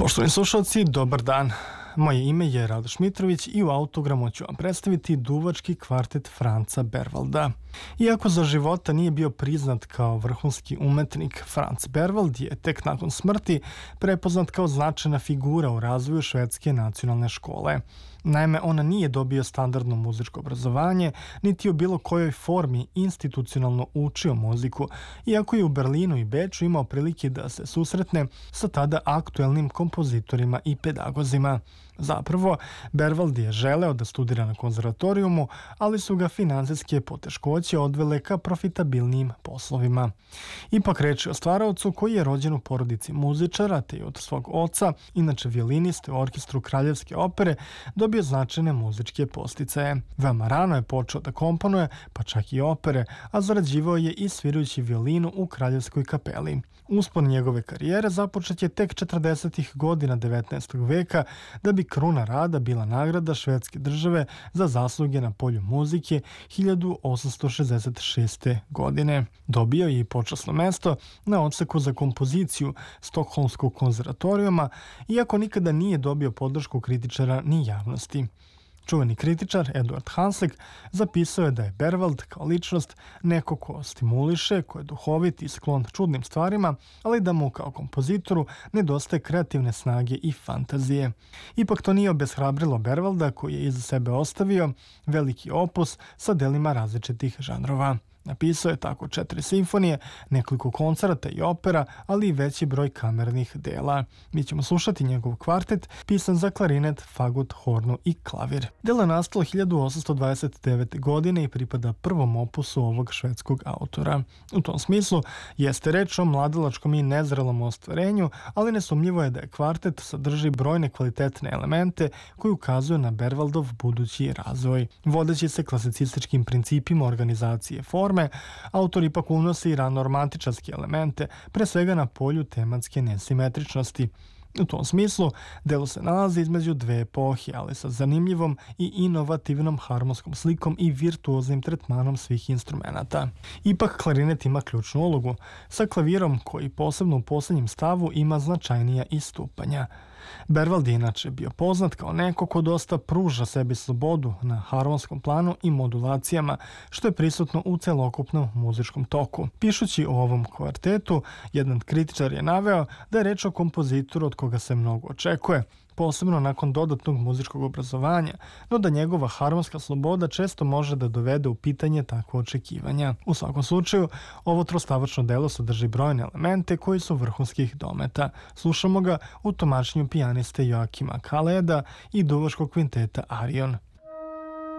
Poštovani slušalci, dobar dan. Moje ime je Radoš Mitrović i u Autogramu ću vam predstaviti duvački kvartet Franza Berwalda. Iako za života nije bio priznat kao vrhunski umetnik, Franz Berwald je tek nakon smrti prepoznat kao značajna figura u razvoju švedske nacionalne škole. Naime, ona nije dobio standardno muzičko obrazovanje, niti u bilo kojoj formi institucionalno učio muziku, iako je u Berlinu i Beču imao prilike da se susretne sa tada aktuelnim kompozitorima i pedagozima. Zapravo, Berwald je želeo da studira na konzervatorijumu, ali su ga finansijske poteškoće odvele ka profitabilnijim poslovima. Ipak reč je o stvaraocu koji je rođen u porodici muzičara, te je od svog oca, inače violiniste u orkestru Kraljevske opere, dobio značajne muzičke podsticaje. Veoma rano je počeo da komponuje, pa čak i opere, a zarađivao je i svirajući violinu u Kraljevskoj kapeli. Uspon njegove karijere započet je tek 40. godina 19. veka, da bi kruna rada bila nagrada švedske države za zasluge na polju muzike 1866. godine. Dobio je i počasno mesto na odseku za kompoziciju Stokholmskog konzervatorijuma, iako nikada nije dobio podršku kritičara ni javnosti. Čuveni kritičar Eduard Hanslick zapisao je da je Berwald kao ličnost neko ko stimuliše, ko je duhovit i sklon čudnim stvarima, ali da mu kao kompozitoru nedostaje kreativne snage i fantazije. Ipak to nije obeshrabrilo Berwalda, koji je iza sebe ostavio veliki opus sa delima različitih žanrova. Napisao je tako 4 simfonije, nekoliko koncerata i opera, ali i veći broj kamernih dela. Mi ćemo slušati njegov kvartet, pisan za klarinet, fagot, hornu i klavir. Delo je nastalo 1829. godine i pripada prvom opusu ovog švedskog autora. U tom smislu jeste reč o mladalačkom i nezrelom ostvarenju, ali nesumnjivo je da je kvartet sadrži brojne kvalitetne elemente koji ukazuju na Berwaldov budući razvoj. Vodeći se klasicističkim principima organizacije forme, autor ipak unosi i rano-romantičarske elemente, pre svega na polju tematske nesimetričnosti. U tom smislu, delo se nalazi između dve epohe, ali sa zanimljivom i inovativnom harmonskom slikom i virtuoznim tretmanom svih instrumenata. Ipak klarinet ima ključnu ulogu, sa klavirom koji posebno u poslednjem stavu ima značajnija istupanja. Berwald je inače bio poznat kao neko ko dosta pruža sebi slobodu na harmonskom planu i modulacijama, što je prisutno u celokupnom muzičkom toku. Pišući o ovom kvartetu, jedan kritičar je naveo da je reč o kompozitoru od koga se mnogo očekuje, posebno nakon dodatnog muzičkog obrazovanja, no da njegova harmonska sloboda često može da dovede u pitanje takvo očekivanja. U svakom slučaju, ovo trostavačno delo sadrži brojne elemente koji su vrhunskih dometa. Slušamo ga u tumačenju pijaniste Joakima Kaleda i duvačkog kvinteta Arion.